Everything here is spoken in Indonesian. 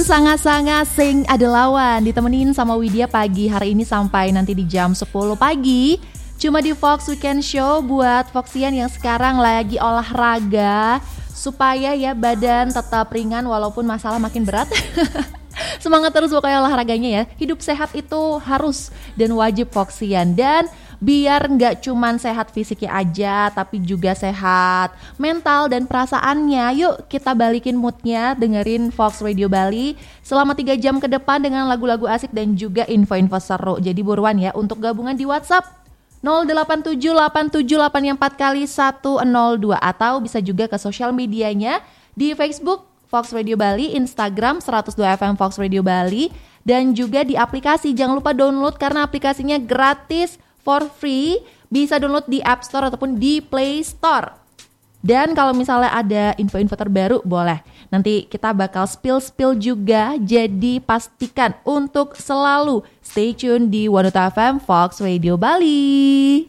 Sangat-sangat sing ada lawan, ditemenin sama Widya pagi hari ini sampai nanti di jam 10 pagi. Cuma di Fox Weekend Show buat Foxian yang sekarang lagi olahraga supaya ya badan tetap ringan walaupun masalah makin berat. Semangat terus pokoknya olahraganya ya. Hidup sehat itu harus dan wajib Foxian. Dan biar nggak cuman sehat fisiknya aja, tapi juga sehat mental dan perasaannya. Yuk kita balikin moodnya, dengerin Fox Radio Bali selama 3 jam ke depan dengan lagu-lagu asik dan juga info-info seru. Jadi buruan ya untuk gabungan di WhatsApp 0878784102 atau bisa juga ke sosial medianya di Facebook Fox Radio Bali, Instagram 102 FM Fox Radio Bali, dan juga di aplikasi. Jangan lupa download karena aplikasinya gratis for free, bisa download di App Store ataupun di Play Store. Dan kalau misalnya ada info-info terbaru boleh, nanti kita bakal spill juga, jadi pastikan untuk selalu stay tune di 102 FM Fox Radio Bali.